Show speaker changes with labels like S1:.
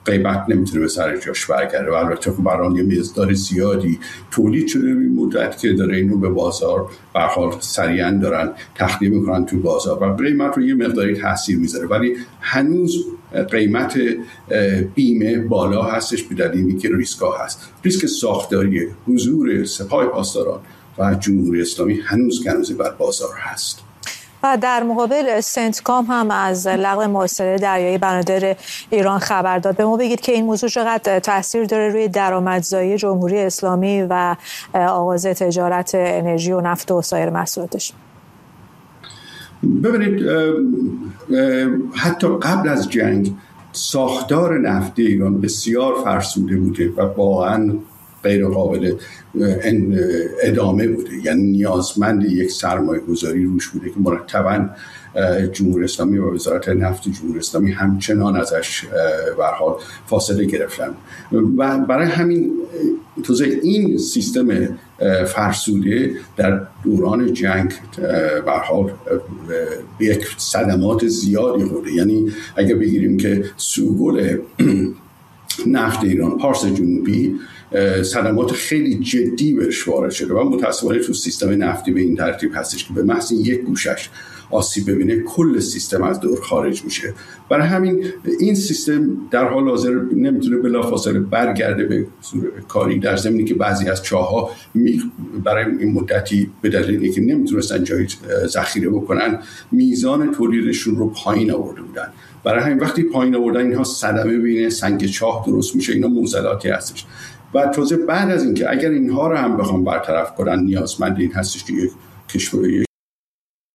S1: قیمت نمیتونه به سر جاش برگرده و البته برای یه مقدار زیادی تولید شده این مدت که داره اینو به بازار به هر حال سریعا دارن تخلیه میکنن تو بازار و قیمت رو یه مقداری تاثیر میذاره، ولی هنوز قیمت بیمه بالا هستش به دلیلی که ریسک‌ها هست. ریسک ساختاری حضور سپاه پاسداران و جمهوری اسلامی هنوز بر بازار هست.
S2: و در مقابل سنتکام هم از لغو محاصره دریایی بنادر ایران خبر داد. به ما بگید که این موضوع چقدر تاثیر داره روی درآمدزایی جمهوری اسلامی و آغاز تجارت انرژی و نفت و سایر محصولاتش.
S1: ببینید حتی قبل از جنگ ساختار نفتی ایران بسیار فرسوده بوده و واقعا غیر قابل ادامه بوده، یعنی نیازمند یک سرمایه گذاری روش بوده که مرتباً جمهوری اسلامی و وزارت نفت جمهوری اسلامی همچنان ازش به هر حال فاصله گرفتن و برای همین این سیستم فرسوده در دوران جنگ به هر حال به یک صدمات زیادی خورده. یعنی اگه بگیریم که سوگل نفت ایران پارس جنوبی صدمات خیلی جدی بهش وارد شده و متأسفانه تو سیستم نفتی به این ترتیب هستش که به محض یک گوشش آسیب ببینه کل سیستم از دور خارج میشه. برای همین این سیستم در حال حاضر نمیتونه بلافاصله برگرده به کاری، در ضمنی که بعضی از چاه‌ها برای این مدتی به دلیلی که نمیتونستن جایی ذخیره بکنن میزان تولیدشون رو پایین آورده بودن. برای همین وقتی پایین آوردن اینها صدمه بین سنگ چاه درست میشه، اینا معضلاتی هستش و تازه بعد از اینکه اگر اینها رو هم بخوام برطرف کنن نیازمند این هستش که یک کشور